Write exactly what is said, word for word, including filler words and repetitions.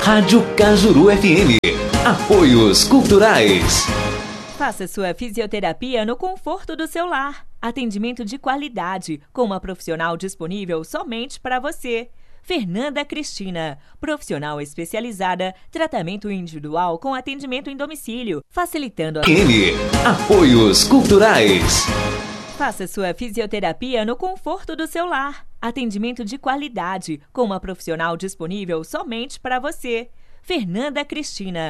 Rádio Cajuru F M. Apoios Culturais. Faça sua fisioterapia no conforto do seu lar. Atendimento de qualidade, com uma profissional disponível somente para você. Fernanda Cristina, profissional especializada, tratamento individual com atendimento em domicílio, facilitando a... N. Apoios Culturais. Faça sua fisioterapia no conforto do seu lar. Atendimento de qualidade, com uma profissional disponível somente para você. Fernanda Cristina,